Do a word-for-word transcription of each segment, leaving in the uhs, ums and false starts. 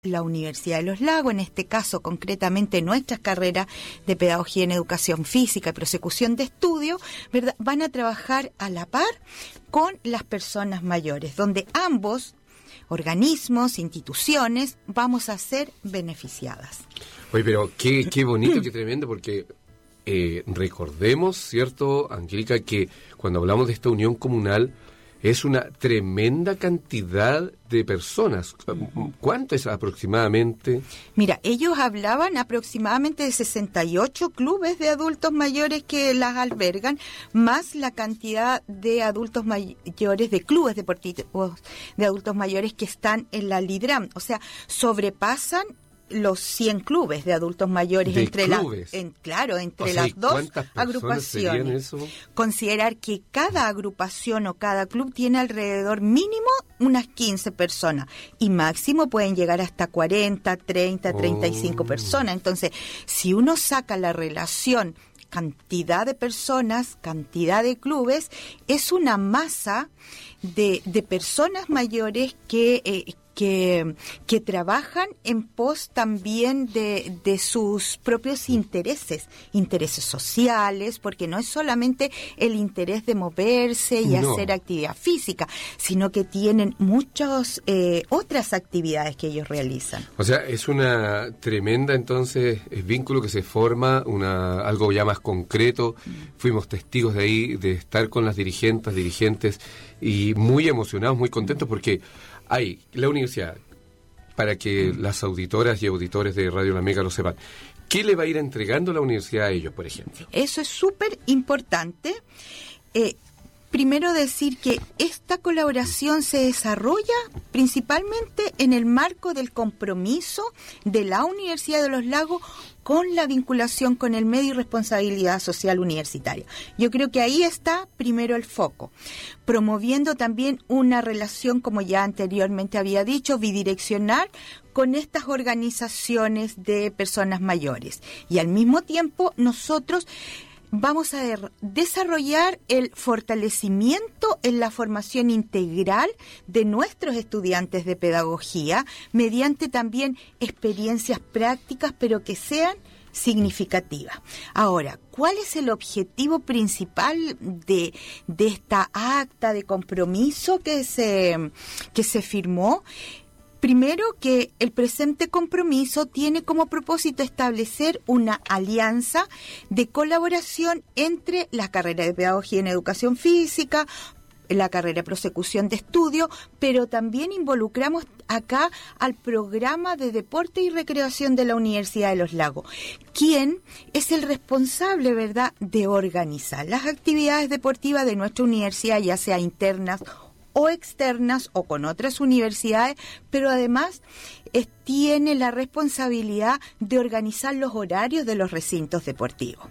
la Universidad de los Lagos, en este caso concretamente nuestras carreras de Pedagogía en Educación Física y Prosecución de Estudio, ¿verdad?, van a trabajar a la par con las personas mayores, donde ambos organismos, instituciones, vamos a ser beneficiadas. Oye, pero qué, qué bonito, qué tremendo, porque eh, recordemos, ¿cierto, Angélica, que cuando hablamos de esta unión comunal es una tremenda cantidad de personas? ¿Cuánto es aproximadamente? Mira, ellos hablaban aproximadamente de sesenta y ocho clubes de adultos mayores que las albergan, más la cantidad de adultos mayores, de clubes deportivos de adultos mayores que están en la LIDRAM. O sea, sobrepasan los cien clubes de adultos mayores ¿De entre clubes? las en, claro entre O sea, las dos ¿cuántas personas agrupaciones. serían eso? Considerar que cada agrupación o cada club tiene alrededor mínimo unas quince personas y máximo pueden llegar hasta cuarenta, treinta, treinta y cinco Oh. personas. Entonces, si uno saca la relación cantidad de personas, cantidad de clubes, es una masa de, de personas mayores que eh, que, que trabajan en pos también de, de sus propios intereses, intereses sociales, porque no es solamente el interés de moverse y No. hacer actividad física, sino que tienen muchas eh, otras actividades que ellos realizan. O sea, es una tremenda, entonces, el vínculo que se forma, una algo ya más concreto. Fuimos testigos de ahí, de estar con las dirigentes, dirigentes, y muy emocionados, muy contentos, porque hay la universidad, para que las auditoras y auditores de Radio La Mega lo sepan, ¿qué le va a ir entregando la universidad a ellos, por ejemplo? Eso es súper importante. Eh, primero decir que esta colaboración se desarrolla principalmente en el marco del compromiso de la Universidad de los Lagos con la vinculación con el medio y responsabilidad social universitaria. Yo creo que ahí está primero el foco, promoviendo también una relación, como ya anteriormente había dicho, bidireccional con estas organizaciones de personas mayores. Y al mismo tiempo nosotros vamos a der- desarrollar el fortalecimiento en la formación integral de nuestros estudiantes de pedagogía mediante también experiencias prácticas, pero que sean significativas. Ahora, ¿cuál es el objetivo principal de, de esta acta de compromiso que se, que se firmó? Primero, que el presente compromiso tiene como propósito establecer una alianza de colaboración entre la carrera de Pedagogía en Educación Física, la carrera de Prosecución de Estudio, pero también involucramos acá al programa de Deporte y Recreación de la Universidad de los Lagos, quien es el responsable, ¿verdad?, de organizar las actividades deportivas de nuestra universidad, ya sea internas o externas o con otras universidades, pero además eh, tiene la responsabilidad de organizar los horarios de los recintos deportivos.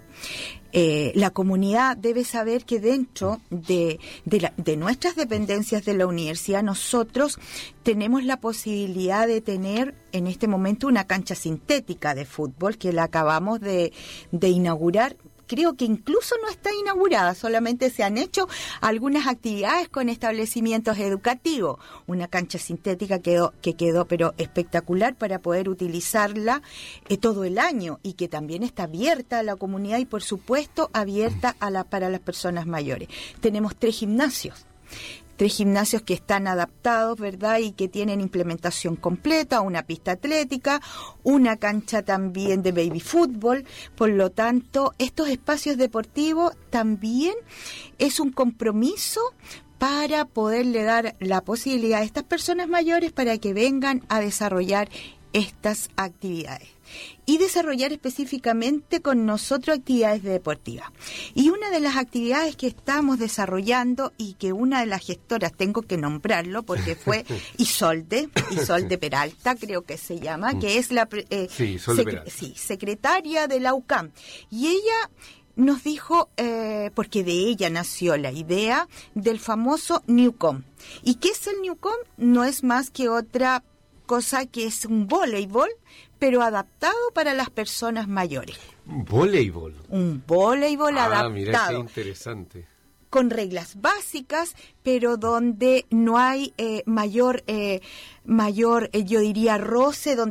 Eh, la comunidad debe saber que dentro de, de, la, de nuestras dependencias de la universidad nosotros tenemos la posibilidad de tener en este momento una cancha sintética de fútbol que la acabamos de, de inaugurar. Creo que incluso no está inaugurada, solamente se han hecho algunas actividades con establecimientos educativos. Una cancha sintética quedó, que quedó pero espectacular para poder utilizarla eh, todo el año y que también está abierta a la comunidad y por supuesto abierta a la, para las personas mayores. Tenemos tres gimnasios. Tres gimnasios que están adaptados, ¿verdad?, y que tienen implementación completa, una pista atlética, una cancha también de baby fútbol. Por lo tanto, estos espacios deportivos también es un compromiso para poderle dar la posibilidad a estas personas mayores para que vengan a desarrollar estas actividades y desarrollar específicamente con nosotros actividades deportivas. Y una de las actividades que estamos desarrollando y que una de las gestoras, tengo que nombrarlo porque fue Isolde, Isolde Peralta creo que se llama, que es la eh, sí, Isolde sec- Peralta. sí, secretaria de la U C A M. Y ella nos dijo, eh, porque de ella nació la idea del famoso Newcom. ¿Y qué es el Newcom? No es más que otra cosa que es un voleibol, pero adaptado para las personas mayores. Voleibol. Un voleibol Ah, adaptado. mira qué interesante. con reglas básicas, pero donde no hay eh, mayor, eh, mayor eh, yo diría, roce, donde